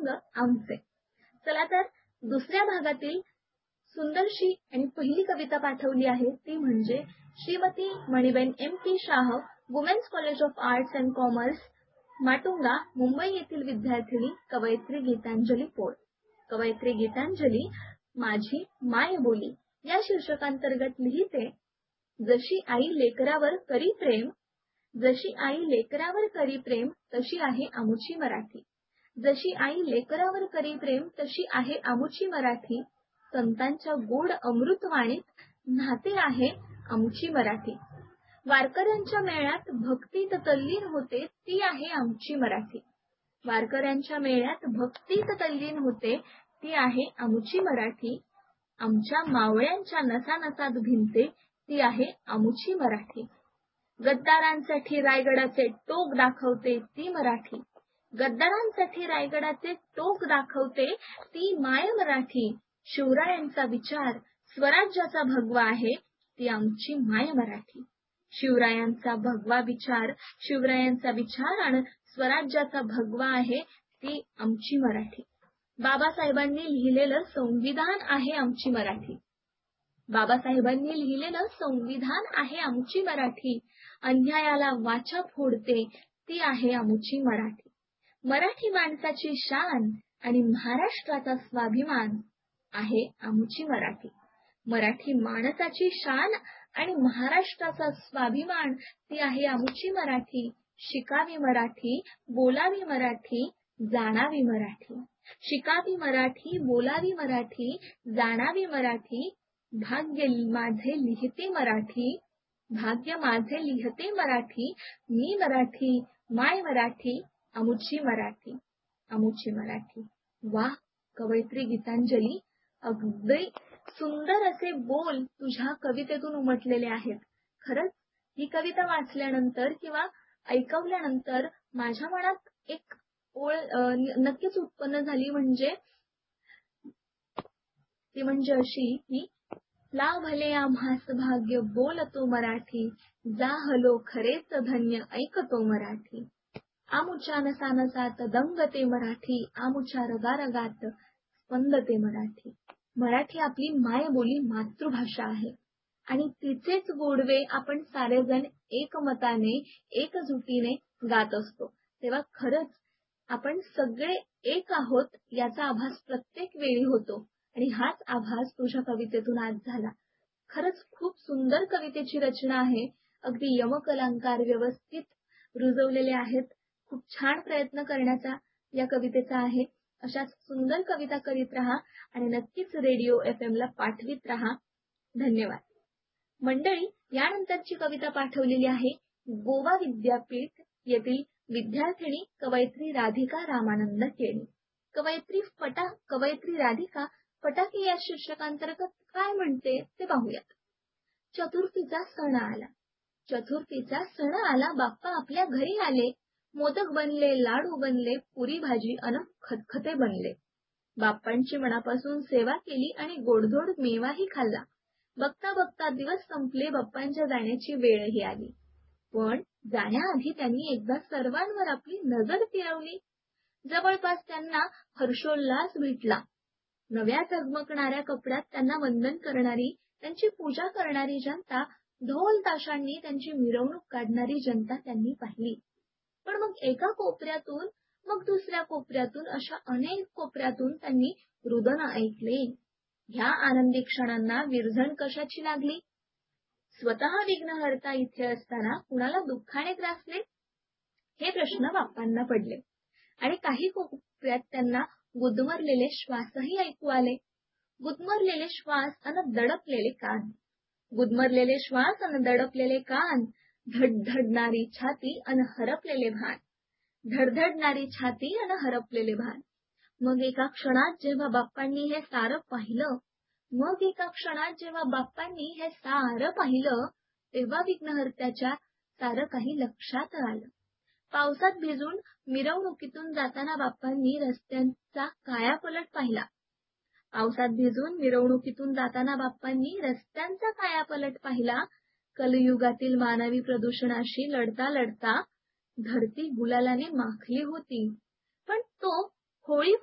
रंग आमचे. चला तर दुसऱ्या भागातील सुंदरशी आणि पहिली कविता पाठवली आहे ती म्हणजे Shrimati Maniben MP Shah, women's college of arts and commerce, Matunga, Mumbai येथील विद्यार्थिनी कवयित्री गीतांजली पोळ. कवयित्री गीतांजली माझी मायबोली या शीर्षकांतर्गत लिहिते, जशी आई लेकरावर करी प्रेम, जशी आई लेकरावर करी प्रेम तशी आहे आमुची मराठी. जशी आई लेकरावर करी प्रेम तशी आहे आमुची मराठी. संतांच्या गोड अमृतवाणीत न्हाते आहे आमची मराठी. वारकऱ्यांच्या मेळ्यात भक्तीत तल्लीन होते ती आहे आमची मराठी. वारकऱ्यांच्या मेळ्यात भक्तीत तल्लीन होते ती आहे आमची मराठी. आमच्या मावळ्यांच्या नसानसात भिनते ती आहे आमची मराठी. गद्दारांसाठी रायगडाचे टोक दाखवते ती मराठी. गद्दारांसाठी रायगडाचे टोक दाखवते ती माय मराठी. शिवरायांचा विचार स्वराज्याचा भगवा आहे ती आमची माय मराठी. शिवरायांचा विचार आणि स्वराज्याचा भगवा आहे ती आमची मराठी. बाबासाहेबांनी लिहिलेलं संविधान आहे आमची मराठी. बाबासाहेबांनी लिहिलेलं संविधान आहे आमची मराठी. अन्यायाला वाचा फोडते ती आहे आमची मराठी. मराठी माणसाची शान आणि महाराष्ट्राचा स्वाभिमान आहे आमची मराठी. मराठी माणसाची शान आणि महाराष्ट्राचा स्वाभिमान ती आहे आमची मराठी. शिकावी मराठी, बोलावी मराठी, जाणावी मराठी. शिकावी मराठी, बोलावी मराठी, जाणावी मराठी. भाग्य माझे लिहिते मराठी, भाग्य माझे लिहिते मराठी. मी मराठी, माय मराठी, आमुची मराठी, आमुची मराठी. वाह कवयित्री गीतांजली, अगदी सुंदर असे बोल तुझ्या कवितेतून उमटलेले आहेत. खरंच ही कविता वाचल्यानंतर किंवा ऐकवल्यानंतर माझ्या मनात एक ओळ नक्कीच उत्पन्न झाली, ती म्हणजे अशी की लाभले आम्हास भाग्य बोलतो मराठी, जा हलो खरेच धन्य ऐकतो मराठी. आमुच्या नसानसात दंगते मराठी, आमुच्या रगारगात स्पंदते मराठी. मराठी आपली मायबोली मातृभाषा आहे आणि तिचेच गोडवे आपण सारेजण एकमताने एकजुटीने गात असतो. तेव्हा खरंच आपण सगळे एक आहोत याचा आभास प्रत्येक वेळी होतो आणि हाच आभास तुझ्या कवितेतून आज झाला. खरंच खूप सुंदर कवितेची रचना आहे. अगदी यमकलंकार व्यवस्थित रुजवलेले आहेत. खूप छान प्रयत्न करण्याचा या कवितेचा आहे. अशा सुंदर कविता करीत राहा आणि नक्कीच रेडिओ FM ला पाठवित राहा. धन्यवाद. मंडळी, यानंतरची कविता पाठवलेली आहे गोवा विद्यापीठ येथील विद्यार्थिनी कवयित्री राधिका रामानंद केणी. कवयित्री राधिका फटाके या शीर्षकांतर्गत काय म्हणते ते पाहूयात. चतुर्थीचा सण आला. चतुर्थीचा सण आला, बाप्पा आपल्या घरी आले. मोदक बनले, लाडू बनले, पुरी भाजी अन खतखते बनले. बाप्पांची मनापासून सेवा केली आणि गोडधोड मेवाही खाल्ला. बघता बघता दिवस संपले, बाप्पांच्या जाण्याची वेळही आली. पण जाण्याआधी त्यांनी एकदा सर्वांवर आपली नजर फिरवली. जवळपास त्यांना हर्षोल्लास भेटला. नव्या झगमगणाऱ्या कपड्यात त्यांना वंदन करणारी, त्यांची पूजा करणारी जनता, ढोल ताशांनी त्यांची मिरवणूक काढणारी जनता त्यांनी पाहिली. पण मग एका कोपऱ्यातून, मग दुसऱ्या कोपऱ्यातून, अशा अनेक कोपऱ्यातून त्यांनी रुदन ऐकले. ह्या आनंदी क्षणांना विरझण कशाची लागली? स्वतः विघ्नहर्ता इथे असताना कुणाला दुःखाने त्रासले? हे प्रश्न बाप्पांना पडले आणि काही कोपऱ्यात त्यांना गुदमरलेले श्वासही ऐकू आले. गुदमरलेले श्वास अन दडपलेले कान. गुदमरलेले श्वास अन दडपलेले कान. धडधडणारी छाती अन हरपलेले भान. धडधडणारी छाती अन हरपलेले भान. मग एका क्षणात जेव्हा बाप्पांनी हे सारं पाहिलं, तेव्हा विघ्नहर्त्याच्या सारं काही लक्षात आलं. पावसात भिजून मिरवणुकीतून जाताना बाप्पांनी रस्त्यांचा कायापालट पाहिला. कलियुगातील मानवी प्रदूषणाशी लढता लढता धरती गुलालाने माखली होती. पण तो होळी